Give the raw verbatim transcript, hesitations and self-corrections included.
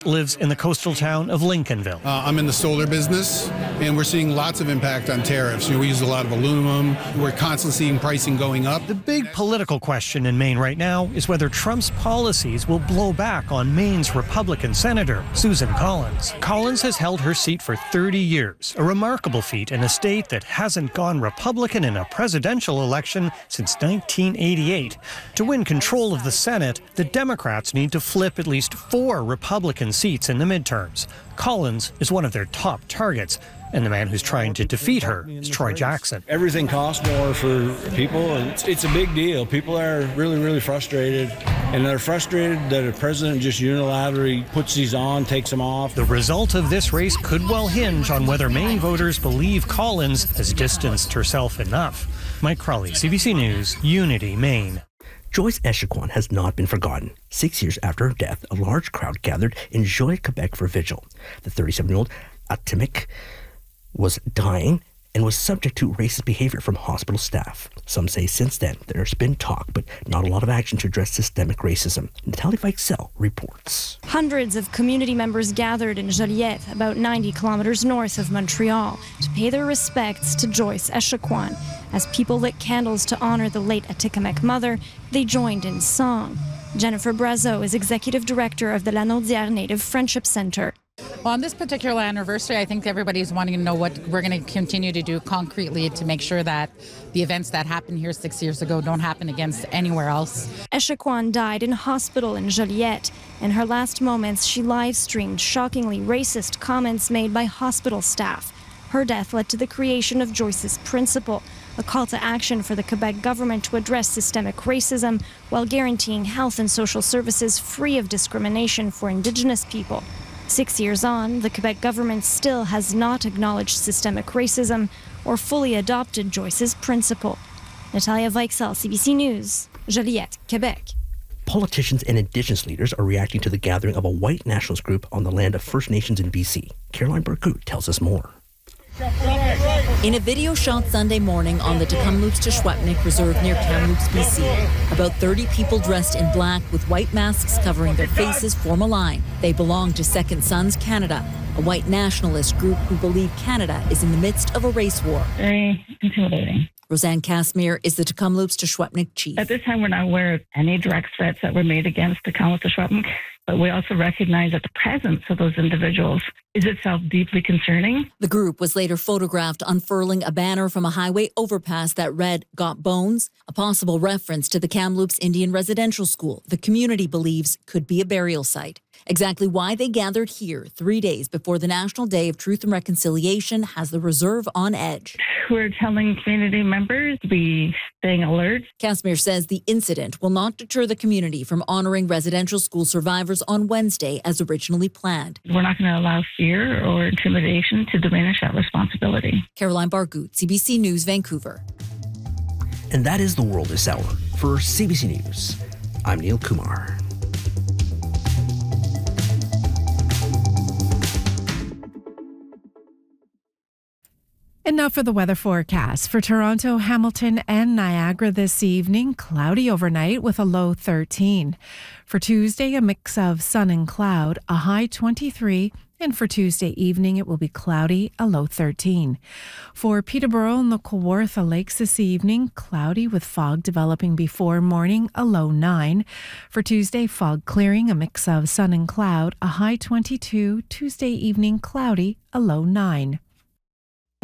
lives in the coastal town of Lincolnville. Uh, I'm in the solar business, and we're seeing lots of impact on tariffs. You know, we use a lot of aluminum. We're constantly seeing pricing going up. The big political question in Maine right now is whether Trump's policies will blow back on Maine's Republican Senator, Susan Collins. Collins has held her seat for thirty years, a remarkable feat in a state that hasn't gone Republican in a presidential election since nineteen eighty-eight. To win control of the Senate, the Democrats need to flip at least four Republican seats in the midterms. Collins is one of their top targets, and the man who's trying to defeat her is Troy Jackson. Everything costs more for people, and it's, it's a big deal. People are really, really frustrated, and they're frustrated that a president just unilaterally puts these on, takes them off. The result of this race could well hinge on whether Maine voters believe Collins has distanced herself enough. Mike Crawley, C B C News, Unity, Maine. Joyce Echaquan has not been forgotten. Six years after her death, a large crowd gathered in Joliet, Quebec for a vigil. The thirty-seven-year-old Atimic was dying and was subject to racist behavior from hospital staff. Some say since then there's been talk, but not a lot of action to address systemic racism. Natalie Weichsel reports. Hundreds of community members gathered in Joliet, about ninety kilometers north of Montreal, to pay their respects to Joyce Echaquan. As people lit candles to honor the late Atikamekw mother, they joined in song. Jennifer Brazeau is executive director of the La Naudière Native Friendship Center. Well, on this particular anniversary, I think everybody's wanting to know what we're going to continue to do concretely to make sure that the events that happened here six years ago don't happen against anywhere else. Echaquan died in hospital in Joliet. In her last moments, she live-streamed shockingly racist comments made by hospital staff. Her death led to the creation of Joyce's Principle, a call to action for the Quebec government to address systemic racism while guaranteeing health and social services free of discrimination for Indigenous people. Six years on, the Quebec government still has not acknowledged systemic racism or fully adopted Joyce's Principle. Natalia Weichsel, C B C News, Joliet, Quebec. Politicians and Indigenous leaders are reacting to the gathering of a white nationalist group on the land of First Nations in B C. Caroline Burgoot tells us more. In a video shot Sunday morning on the Tecumloops-Teshwetnik Reserve near Kamloops, B C, about thirty people dressed in black with white masks covering their faces form a line. They belong to Second Sons Canada, a white nationalist group who believe Canada is in the midst of a race war. Very intimidating. Roseanne Casimir is the Tecumloops-Teshwetnik chief. At this time, we're not aware of any direct threats that were made against Tecumloops-Teshwetnik, but we also recognize that the presence of those individuals is itself deeply concerning. The group was later photographed unfurling a banner from a highway overpass that read, "Got Bones?" a possible reference to the Kamloops Indian Residential School the community believes could be a burial site. Exactly why they gathered here three days before the National Day of Truth and Reconciliation has the reserve on edge. We're telling community members to be staying alert. Casimir says the incident will not deter the community from honoring residential school survivors on Wednesday as originally planned. We're not going to allow fear or intimidation to diminish that responsibility. Caroline Bargout, C B C News, Vancouver. And that is the world this hour. For C B C News, I'm Neil Kumar. And now for the weather forecast. For Toronto, Hamilton, and Niagara this evening, cloudy overnight with a low thirteen. For Tuesday, a mix of sun and cloud, a high twenty-three. And for Tuesday evening, it will be cloudy, a low thirteen. For Peterborough and the Kawartha Lakes this evening, cloudy with fog developing before morning, a low nine. For Tuesday, fog clearing, a mix of sun and cloud, a high twenty-two. Tuesday evening, cloudy, a low nine.